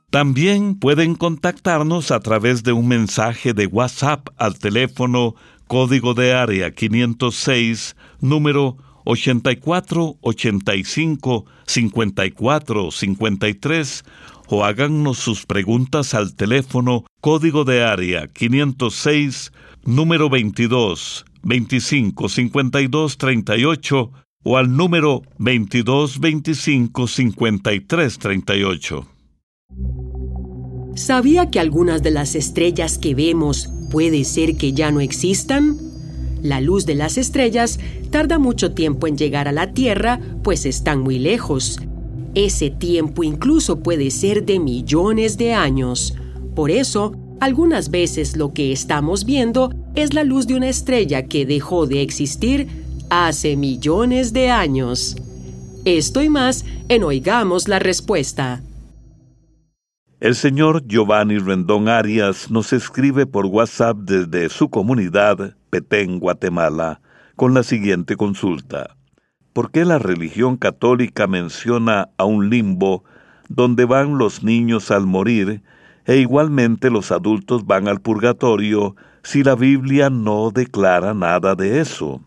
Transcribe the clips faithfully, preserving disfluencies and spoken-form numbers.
También pueden contactarnos a través de un mensaje de WhatsApp al teléfono código de área quinientos seis, número ochenta y cuatro, ochenta y cinco, cincuenta y cuatro, cincuenta y tres, o háganos sus preguntas al teléfono código de área quinientos seis, número veintidós, veinticinco, cincuenta y dos, treinta y ocho, o al número veintidós, veinticinco, cincuenta y tres, treinta y ocho. ¿Sabía que algunas de las estrellas que vemos puede ser que ya no existan? La luz de las estrellas tarda mucho tiempo en llegar a la Tierra, pues están muy lejos. Ese tiempo incluso puede ser de millones de años. Por eso, algunas veces lo que estamos viendo es la luz de una estrella que dejó de existir hace millones de años. Esto y más en Oigamos la Respuesta. El señor Giovanni Rendón Arias nos escribe por WhatsApp desde su comunidad, Petén, Guatemala, con la siguiente consulta. ¿Por qué la religión católica menciona a un limbo donde van los niños al morir e igualmente los adultos van al purgatorio si la Biblia no declara nada de eso?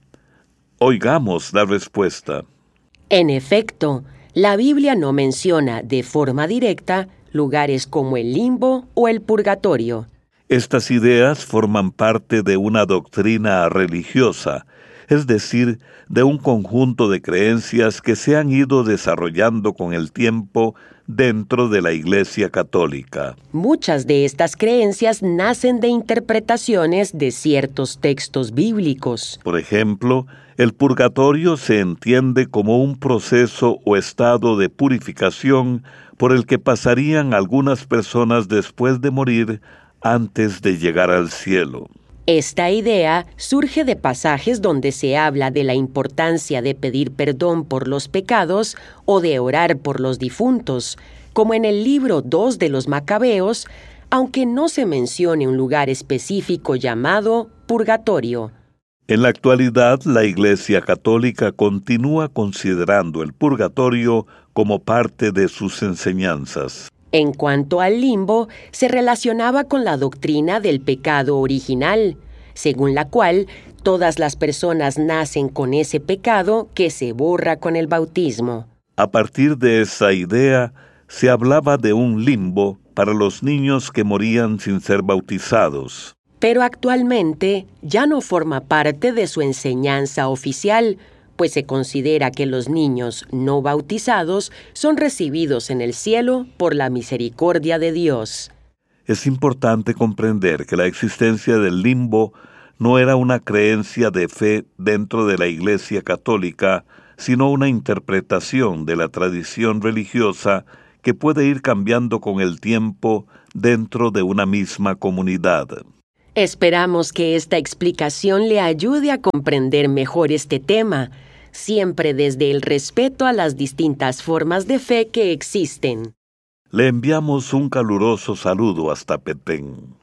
Oigamos la respuesta. En efecto, la Biblia no menciona de forma directa lugares como el limbo o el purgatorio. Estas ideas forman parte de una doctrina religiosa, es decir, de un conjunto de creencias que se han ido desarrollando con el tiempo dentro de la Iglesia Católica. Muchas de estas creencias nacen de interpretaciones de ciertos textos bíblicos. Por ejemplo, el purgatorio se entiende como un proceso o estado de purificación por el que pasarían algunas personas después de morir antes de llegar al cielo. Esta idea surge de pasajes donde se habla de la importancia de pedir perdón por los pecados o de orar por los difuntos, como en el libro dos de los Macabeos, aunque no se mencione un lugar específico llamado purgatorio. En la actualidad, la Iglesia Católica continúa considerando el purgatorio como parte de sus enseñanzas. En cuanto al limbo, se relacionaba con la doctrina del pecado original, según la cual todas las personas nacen con ese pecado que se borra con el bautismo. A partir de esa idea, se hablaba de un limbo para los niños que morían sin ser bautizados. Pero actualmente ya no forma parte de su enseñanza oficial, pues se considera que los niños no bautizados son recibidos en el cielo por la misericordia de Dios. Es importante comprender que la existencia del limbo no era una creencia de fe dentro de la Iglesia Católica, sino una interpretación de la tradición religiosa que puede ir cambiando con el tiempo dentro de una misma comunidad. Esperamos que esta explicación le ayude a comprender mejor este tema, siempre desde el respeto a las distintas formas de fe que existen. Le enviamos un caluroso saludo hasta Petén.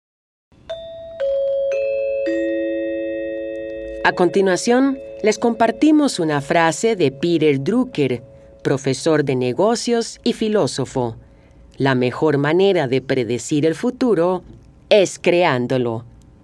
A continuación, les compartimos una frase de Peter Drucker, profesor de negocios y filósofo. La mejor manera de predecir el futuro es creándolo.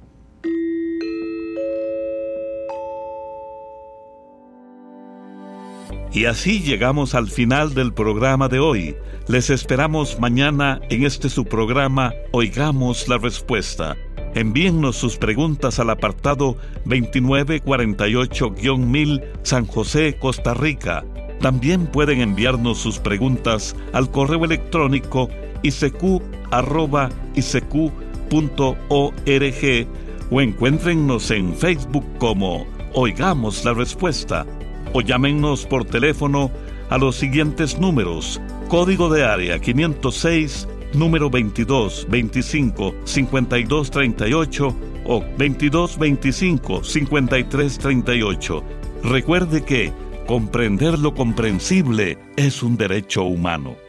Y así llegamos al final del programa de hoy. Les esperamos mañana en este su programa Oigamos la Respuesta. Envíennos sus preguntas al apartado veintinueve cuarenta y ocho mil San José, Costa Rica. También pueden enviarnos sus preguntas al correo electrónico i c q arroba i c q punto org o encuéntrennos en Facebook como Oigamos la Respuesta o llámennos por teléfono a los siguientes números: código de área quinientos seis, número veintidós, veinticinco, cincuenta y dos, treinta y ocho o veintidós, veinticinco, cincuenta y tres, treinta y ocho. Recuerde que comprender lo comprensible es un derecho humano.